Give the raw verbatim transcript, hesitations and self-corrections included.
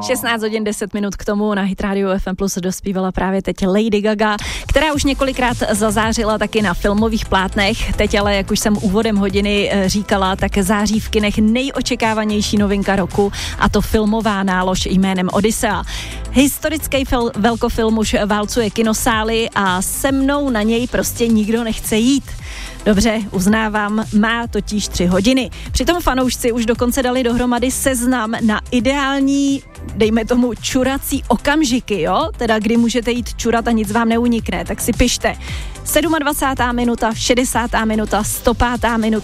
šestnáct hodin deset minut k tomu na Hit Radio F M Plus dospívala právě teď Lady Gaga, která už několikrát zazářila taky na filmových plátnech. Teď ale, jak už jsem úvodem hodiny říkala, tak září v kinech nejočekávanější novinka roku, a to filmová nálož jménem Odyssea. Historický fil- velkofilm už válcuje kinosály a se mnou na něj prostě nikdo nechce jít. Dobře, uznávám, má totiž tři hodiny. Přitom fanoušci už dokonce dali dohromady seznam na ideální, dejme tomu, čurací okamžiky, jo? Teda kdy můžete jít čurat a nic vám neunikne, tak si pište. dvacátá sedmá minuta, šedesátá minuta, sto pátá minuta.